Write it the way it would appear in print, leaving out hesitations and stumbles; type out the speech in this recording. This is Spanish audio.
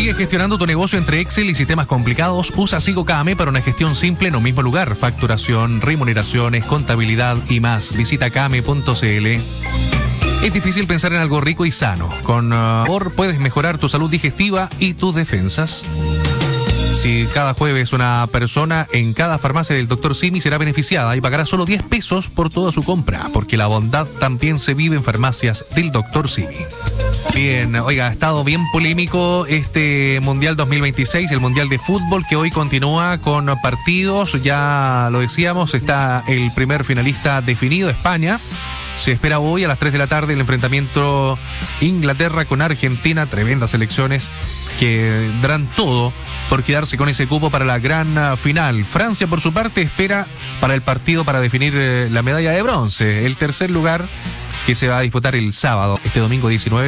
Sigue gestionando tu negocio entre Excel y sistemas complicados. Usa Sigo KM para una gestión simple en un mismo lugar. Facturación, remuneraciones, contabilidad y más. Visita kame.cl. Es difícil pensar en algo rico y sano. Con Sabor puedes mejorar tu salud digestiva y tus defensas. Si cada jueves una persona en cada farmacia del Dr. Simi será beneficiada y pagará solo 10 pesos por toda su compra, porque la bondad también se vive en farmacias del Dr. Simi. Bien, oiga, ha estado bien polémico este Mundial 2026, el Mundial de Fútbol, que hoy continúa con partidos. Ya lo decíamos, está el primer finalista definido, España. Se espera hoy a las 3 de la tarde el enfrentamiento Inglaterra con Argentina. Tremendas elecciones que darán todo por quedarse con ese cupo para la gran final. Francia, por su parte, espera para el partido para definir la medalla de bronce. El tercer lugar que se va a disputar el sábado, este domingo 19.